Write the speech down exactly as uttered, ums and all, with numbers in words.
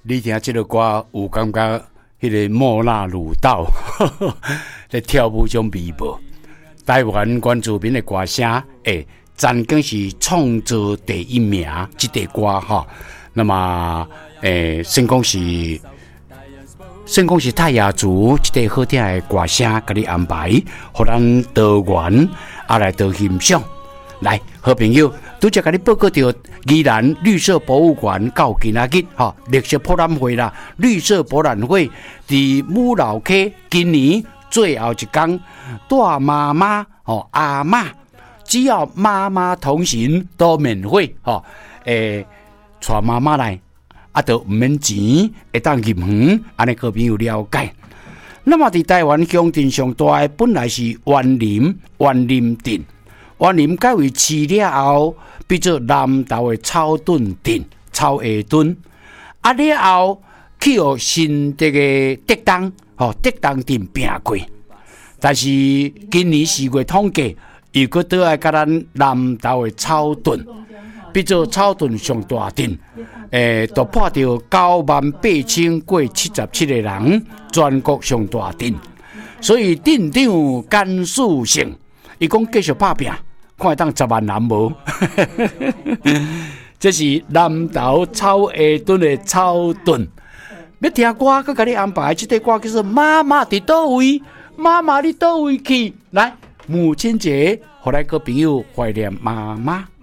你听这个歌有感觉迄个莫那鲁道在跳舞种味无？台湾原住民的歌声，诶，曾经是创造第一名，这个歌哈。那么，诶，先讲是，先讲是泰雅族这个好听的歌声，给你安排，互咱多元啊来多欣赏。来，好朋友，拄则甲你报告到宜兰绿色博物馆到今仔日哈，绿色博览会啦，绿色博览会伫母老溪今年最后一天，带妈妈哦阿嬷，只要妈妈同行都免费吼，诶，带妈妈来，啊，都唔免钱，会当入园，安尼好朋友了解。那么伫台湾乡镇上大的本来是园林，园林镇。园林改为市了后，变做南投的草屯镇、草下屯。啊了后，去互新这个德东，吼德东镇并过。但是今年四月统计，又搁倒来甲咱南投的草屯，变做草屯上大镇。诶，突破到九万八千过七十七个人，全国上大镇。所以镇长甘肃省，伊讲继续拍拼。看会当十万人无？这是南投草下屯的草屯。要听歌，佮甲你安排这个歌叫做《妈妈伫倒位》，妈妈你倒位去？来，母亲节，互咱个朋友怀念妈妈。